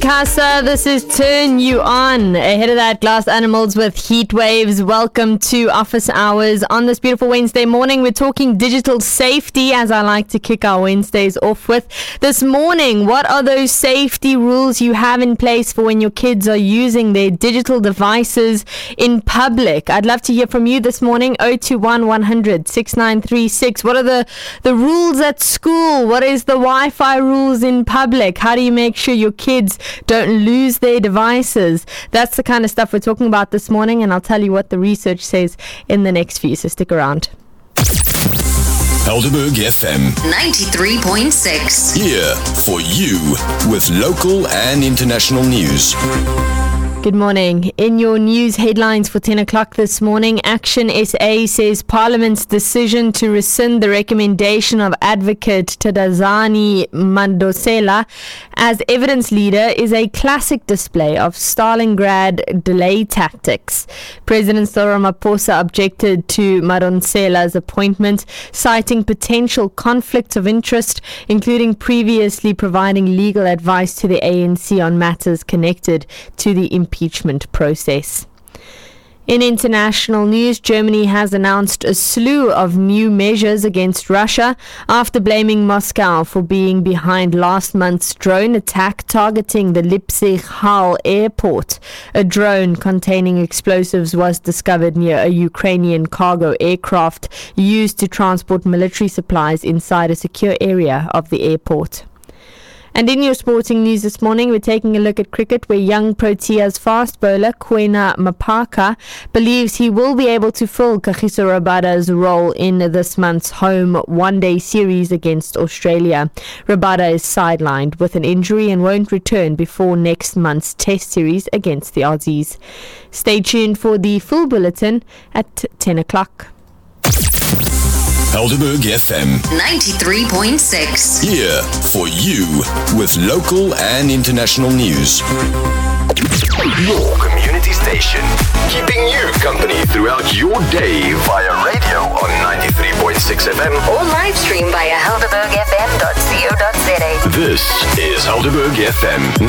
Casa, this is Turn You On. Ahead of that, Glass Animals with Heat Waves. Welcome to Office Hours. On this beautiful Wednesday morning, we're talking digital safety, as I like to kick our Wednesdays off with. This morning, what are those safety rules you have in place for when your kids are using their digital devices in public? I'd love to hear from you this morning. 021 100 6936. What are the rules at school? What is the Wi-Fi rules in public? How do you make sure your kids don't lose their devices? That's the kind of stuff we're talking about this morning, and I'll tell you what the research says in the next few, so stick around. Helderberg FM 93.6. here for you with local and international news. Good morning. In your news headlines for 10 o'clock this morning, Action SA says Parliament's decision to rescind the recommendation of advocate Tadazani Madonsela as evidence leader is a classic display of Stalingrad delay tactics. President Cyril Ramaphosa objected to Madonsela's appointment, citing potential conflicts of interest, including previously providing legal advice to the ANC on matters connected to the impeachment process. In international news, Germany has announced a slew of new measures against Russia after blaming Moscow for being behind last month's drone attack targeting the Leipzig-Halle airport. A drone containing explosives was discovered near a Ukrainian cargo aircraft used to transport military supplies inside a secure area of the airport. And in your sporting news this morning, we're taking a look at cricket, where young Proteas fast bowler Kwena Mapaka believes he will be able to fill Kagiso Rabada's role in this month's home one-day series against Australia. Rabada is sidelined with an injury and won't return before next month's test series against the Aussies. Stay tuned for the full bulletin at 10 o'clock. Helderberg FM 93.6. here for you with local and international news. Your community station, keeping you company throughout your day via radio on 93.6 FM Or live stream via helderbergfm.co.za. This is Helderberg FM